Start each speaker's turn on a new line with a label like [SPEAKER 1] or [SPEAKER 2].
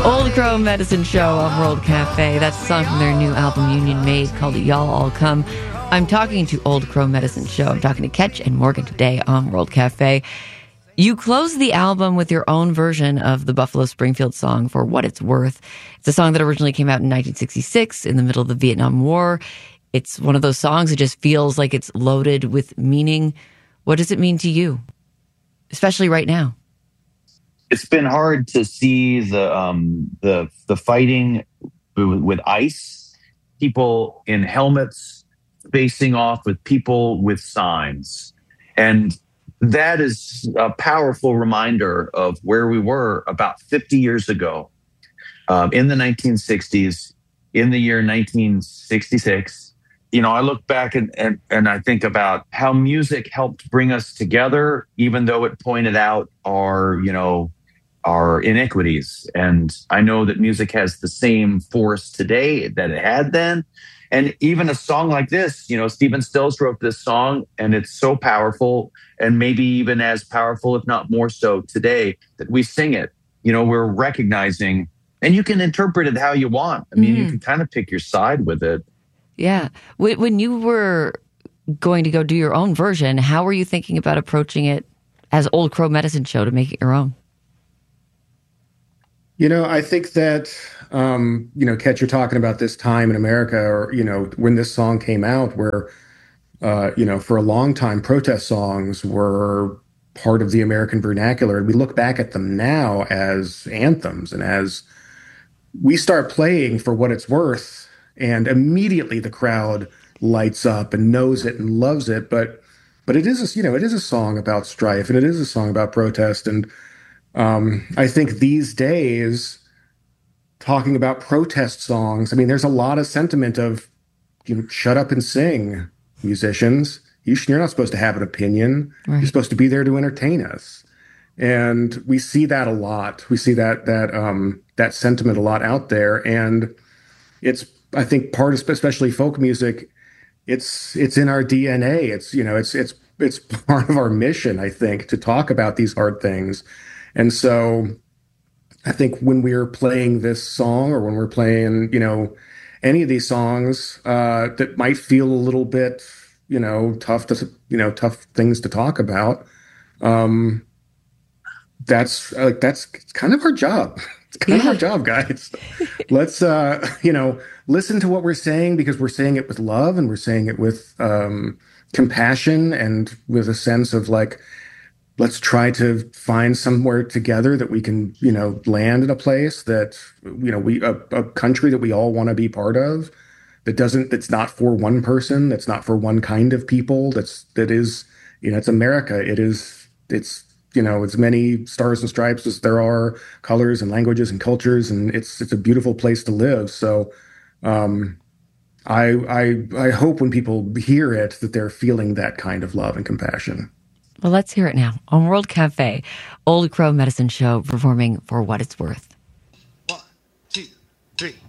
[SPEAKER 1] Old Crow Medicine Show on World Cafe. That's a song from their new album Union Made called Y'all All Come. I'm talking to Old Crow Medicine Show. I'm talking to Ketch and Morgan today on World Cafe. You close the album with your own version of the Buffalo Springfield song, For What It's Worth. It's a song that originally came out in 1966 in the middle of the Vietnam War. It's one of those songs that just feels like it's loaded with meaning. What does it mean to you, especially right now?
[SPEAKER 2] It's been hard to see the fighting with ice, people in helmets facing off with people with signs. And that is a powerful reminder of where we were about 50 years ago in the 1960s, in the year 1966. You know, I look back and I think about how music helped bring us together, even though it pointed out our iniquities. And I know that music has the same force today that it had then. And even a song like this, you know, Stephen Stills wrote this song and it's so powerful, and maybe even as powerful, if not more so today, that we sing it. You know, we're recognizing, and you can interpret it how you want. I mean, you can kind of pick your side with it.
[SPEAKER 1] Yeah. When you were going to go do your own version, how were you thinking about approaching it as Old Crow Medicine Show to make it your own?
[SPEAKER 3] You know, I think that, Ketch, you're talking about this time in America, or, you know, when this song came out, where, for a long time, protest songs were part of the American vernacular. And we look back at them now as anthems, and as we start playing For What It's Worth, and immediately the crowd lights up and knows it and loves it. But it is, it is a song about strife, and it is a song about protest. And I think these days, talking about protest songs, I mean, there's a lot of sentiment of, shut up and sing, musicians. You're not supposed to have an opinion. Right. You're supposed to be there to entertain us. And we see that a lot. We see that sentiment a lot out there. And it's, I think, part of, especially folk music, it's in our DNA. It's part of our mission, I think, to talk about these hard things. And so I think when we're playing this song, or when we're playing, any of these songs that might feel a little bit, tough things to talk about, that's kind of our job. It's kind of our job, guys. Let's, listen to what we're saying, because we're saying it with love, and we're saying it with compassion, and with a sense of let's try to find somewhere together that we can, land in a place that, a country that we all want to be part of, that's not for one person, that's not for one kind of people, it's America. It's as many stars and stripes as there are colors and languages and cultures, and it's a beautiful place to live. So, I hope when people hear it that they're feeling that kind of love and compassion.
[SPEAKER 1] Well, let's hear it now on World Cafe. Old Crow Medicine Show performing For What It's Worth.
[SPEAKER 4] 1, 2, 3.